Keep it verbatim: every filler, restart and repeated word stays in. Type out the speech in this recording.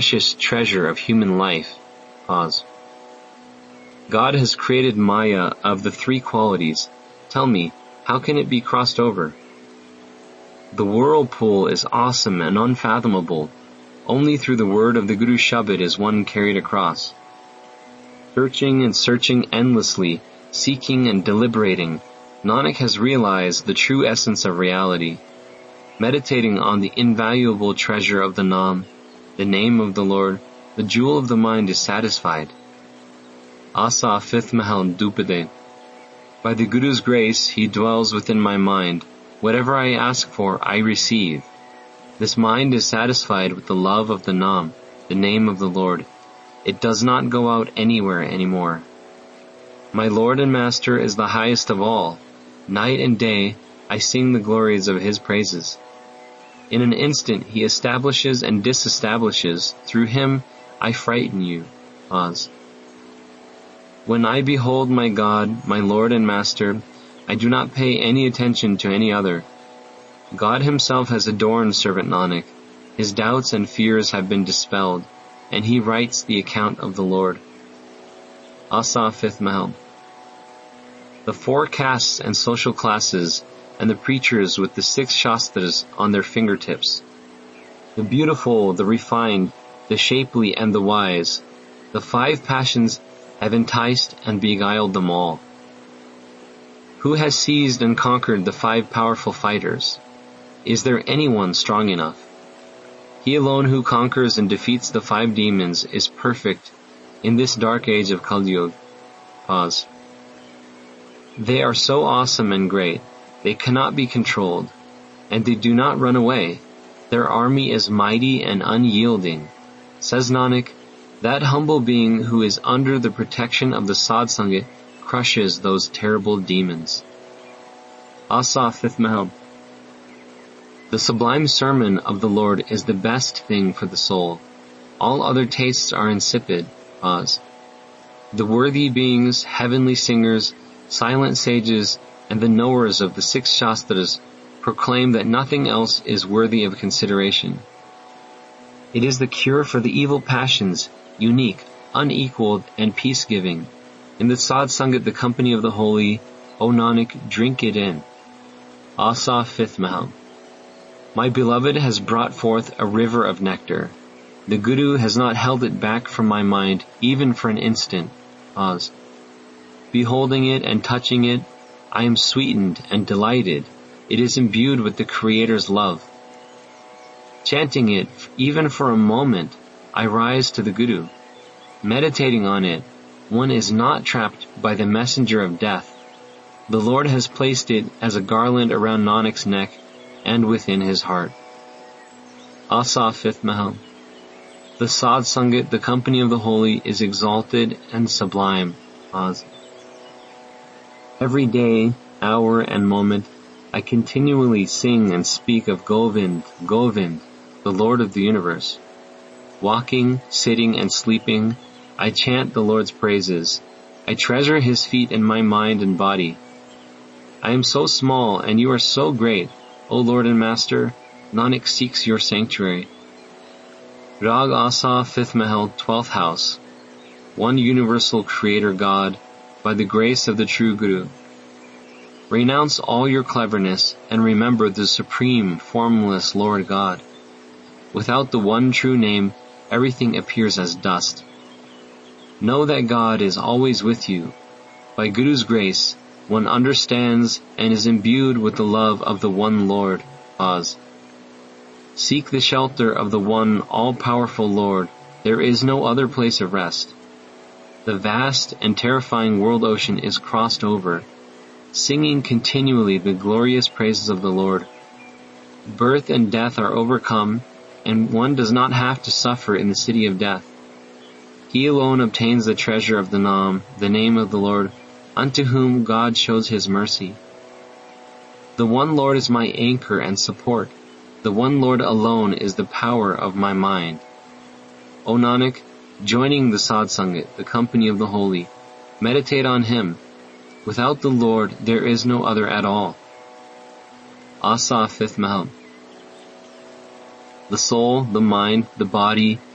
precious treasure of human life. Pause. God has created Maya of the three qualities. Tell me, how can it be crossed over? The whirlpool is awesome and unfathomable. Only through the word of the Guru Shabad is one carried across. Searching and searching endlessly, seeking and deliberating, Nanak has realized the true essence of reality. Meditating on the invaluable treasure of the Naam, the name of the Lord, the jewel of the mind is satisfied. Asa fifth Mahal Dupade. By the Guru's grace, he dwells within my mind. Whatever I ask for, I receive. This mind is satisfied with the love of the Naam, the name of the Lord. It does not go out anywhere anymore. My Lord and Master is the highest of all. Night and day, I sing the glories of His praises. In an instant, He establishes and disestablishes. Through Him, I frighten you. Pause. When I behold my God, my Lord and Master, I do not pay any attention to any other. God Himself has adorned Servant Nanak. His doubts and fears have been dispelled, and he writes the account of the Lord. Asa fifth Mahal. The four castes and social classes, and the preachers with the six shastras on their fingertips. The beautiful, the refined, the shapely and the wise. The five passions have enticed and beguiled them all. Who has seized and conquered the five powerful fighters? Is there anyone strong enough? He alone who conquers and defeats the five demons is perfect in this dark age of Kali Yuga. Pause. They are so awesome and great, they cannot be controlled, and they do not run away. Their army is mighty and unyielding. Says Nanak, that humble being who is under the protection of the Sadh Sangat crushes those terrible demons. Asa fifth Mahal. The sublime sermon of the Lord is the best thing for the soul. All other tastes are insipid. Pause. The worthy beings, heavenly singers, silent sages, and the knowers of the six shastras proclaim that nothing else is worthy of consideration. It is the cure for the evil passions, unique, unequaled, and peace-giving. In the Sadh Sangat, the company of the holy, O Nanak, drink it in. Asa fifth Mahal. My beloved has brought forth a river of nectar. The Guru has not held it back from my mind, even for an instant. Pause. Beholding it and touching it, I am sweetened and delighted. It is imbued with the Creator's love. Chanting it, even for a moment, I rise to the Guru. Meditating on it, one is not trapped by the messenger of death. The Lord has placed it as a garland around Nanak's neck and within his heart. Asa fifth Mahal. The Sadh Sangat, the company of the holy, is exalted and sublime. Pause. Every day, hour and moment, I continually sing and speak of Govind, Govind, the Lord of the universe. Walking, sitting, and sleeping, I chant the Lord's praises. I treasure His feet in my mind and body. I am so small, and you are so great, O Lord and Master. Nanak seeks your sanctuary. Rag Asa fifth Mahal, twelfth house. One universal Creator God, by the grace of the true Guru. Renounce all your cleverness and remember the supreme, formless Lord God. Without the one true name, everything appears as dust. Know that God is always with you. By Guru's grace, one understands and is imbued with the love of the one Lord. Pause. Seek the shelter of the one all-powerful Lord. There is no other place of rest. The vast and terrifying world ocean is crossed over, singing continually the glorious praises of the Lord. Birth and death are overcome, and one does not have to suffer in the city of death. He alone obtains the treasure of the Naam, the name of the Lord, unto whom God shows His mercy. The one Lord is my anchor and support. The one Lord alone is the power of my mind. O Nanak, joining the Sadh Sangat, the company of the holy, meditate on Him. Without the Lord, there is no other at all. Asa fifth Mahal. The soul, the mind, the body,